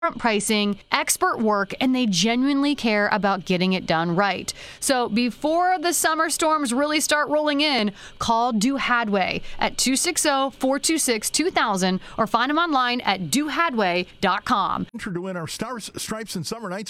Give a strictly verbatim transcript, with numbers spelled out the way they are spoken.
pricing, expert work, and they genuinely care about getting it done right. So before the summer storms really start rolling in, call Do Hadway at two six zero, four two six, two thousand or find them online at do hadway dot com. To win our Stars, Stripes, and Summer Nights